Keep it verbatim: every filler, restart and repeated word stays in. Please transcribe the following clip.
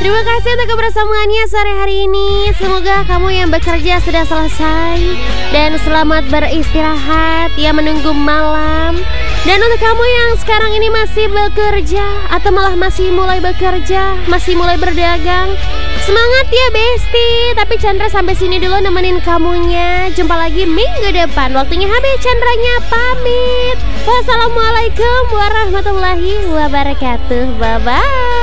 Terima kasih untuk kebersamaannya sore hari ini. Semoga kamu yang bekerja sudah selesai dan selamat beristirahat ya menunggu malam. Dan untuk kamu yang sekarang ini masih bekerja atau malah masih mulai bekerja, masih mulai berdagang, semangat ya Besti. Tapi Chandra sampai sini dulu nemenin kamunya. Jumpa lagi minggu depan. Waktunya H B Chandranya pamit. Wassalamualaikum warahmatullahi wabarakatuh. Bye bye.